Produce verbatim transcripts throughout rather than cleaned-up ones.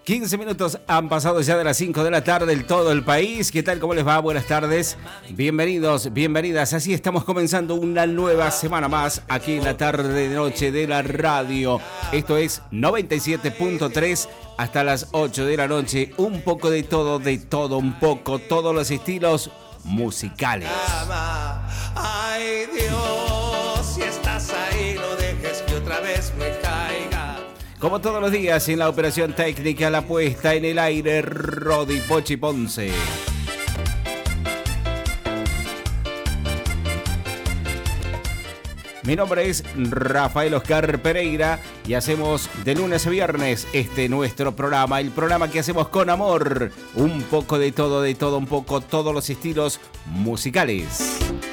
quince minutos han pasado ya de las cinco de la tarde en todo el país. ¿Qué tal? ¿Cómo les va? Buenas tardes. Bienvenidos, bienvenidas. Así estamos comenzando una nueva semana más aquí en la tarde de noche de la radio. Esto es noventa y siete punto tres hasta las ocho de la noche. Un poco de todo, de todo un poco. Todos los estilos musicales. Ay Dios, si estás ahí, no dejes que otra vez me caiga. Como todos los días en la operación técnica, la puesta en el aire, Rodi Pochi Ponce. Mi nombre es Rafael Oscar Pereira y hacemos de lunes a viernes este nuestro programa, el programa que hacemos con amor, un poco de todo, de todo un poco, todos los estilos musicales.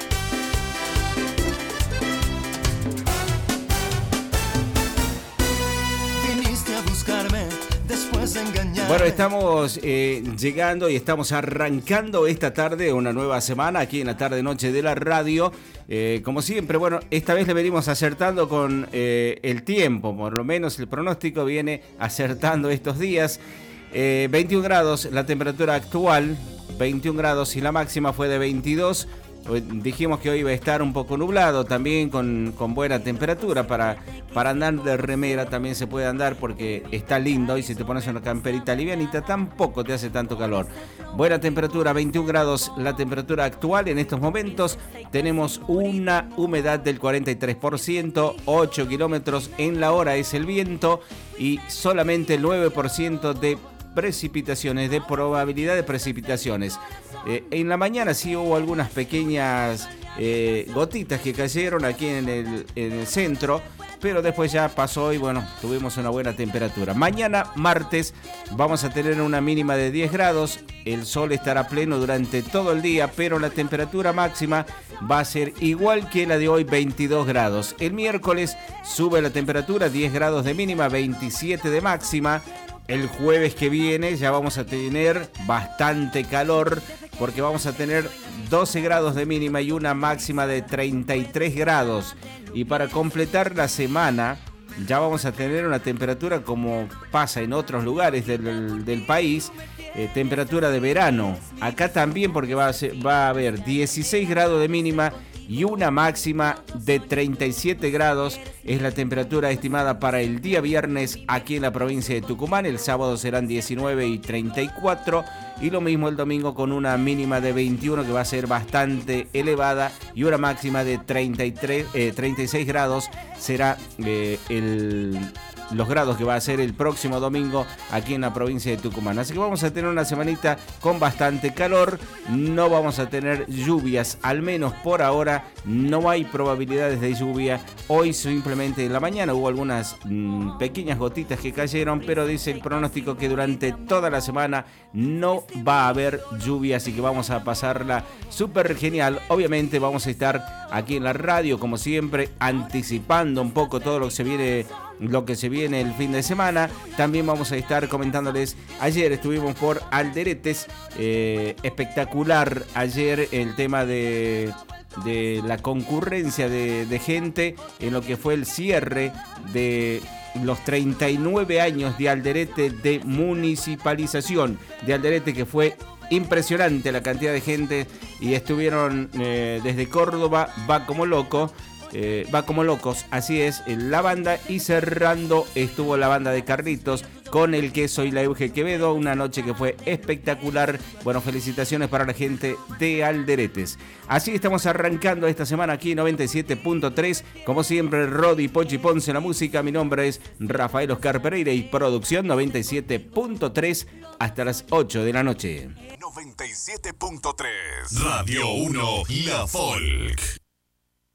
Bueno, estamos eh, llegando y estamos arrancando esta tarde una nueva semana aquí en la tarde noche de la radio. Eh, como siempre, bueno, esta vez le venimos acertando con eh, el tiempo, por lo menos el pronóstico viene acertando estos días. Eh, veintiún grados la temperatura actual, veintiún grados y la máxima fue de veintidós. Dijimos que hoy iba a estar un poco nublado también con, con buena temperatura para, para andar de remera también se puede andar porque está lindo y si te pones una camperita livianita tampoco te hace tanto calor. Buena temperatura, veintiún grados la temperatura actual en estos momentos. Tenemos una humedad del cuarenta y tres por ciento, ocho kilómetros en la hora es el viento y solamente el nueve por ciento de precipitaciones, de probabilidad de precipitaciones. Eh, en la mañana sí hubo algunas pequeñas eh, gotitas que cayeron aquí en el, en el centro, pero después ya pasó y bueno, tuvimos una buena temperatura. Mañana, martes, vamos a tener una mínima de diez grados, el sol estará pleno durante todo el día, pero la temperatura máxima va a ser igual que la de hoy, veintidós grados. El miércoles sube la temperatura, diez grados de mínima, veintisiete de máxima. El jueves que viene ya vamos a tener bastante calor porque vamos a tener doce grados de mínima y una máxima de treinta y tres grados. Y para completar la semana ya vamos a tener una temperatura como pasa en otros lugares del, del país, eh, temperatura de verano. Acá también porque va a, ser, va a haber dieciséis grados de mínima y una máxima de treinta y siete grados es la temperatura estimada para el día viernes aquí en la provincia de Tucumán. El sábado serán diecinueve y treinta y cuatro y lo mismo el domingo con una mínima de veintiuno que va a ser bastante elevada y una máxima de treinta y tres, eh, treinta y seis grados será eh, el... los grados que va a ser el próximo domingo aquí en la provincia de Tucumán. Así que vamos a tener una semanita con bastante calor, no vamos a tener lluvias, al menos por ahora no hay probabilidades de lluvia. Hoy simplemente en la mañana hubo algunas mmm, pequeñas gotitas que cayeron, pero dice el pronóstico que durante toda la semana no va a haber lluvia, así que vamos a pasarla súper genial. Obviamente vamos a estar aquí en la radio como siempre anticipando un poco todo lo que se viene lo que se viene el fin de semana. También vamos a estar comentándoles, ayer estuvimos por Alderetes, eh, espectacular ayer el tema de, de la concurrencia de, de gente en lo que fue el cierre de los treinta y nueve años de Alderete de municipalización de Alderete, que fue impresionante la cantidad de gente y estuvieron eh, desde Córdoba, va como loco. Eh, va como locos, así es, la banda, y cerrando estuvo la banda de Carlitos con el Queso y la Euge Quevedo, una noche que fue espectacular. Bueno, felicitaciones para la gente de Alderetes. Así estamos arrancando esta semana aquí en noventa y siete punto tres, como siempre Rodi Pochi Ponce en la música. Mi nombre es Rafael Oscar Pereira y producción noventa y siete punto tres hasta las ocho de la noche. noventa y siete punto tres Radio uno La Folk.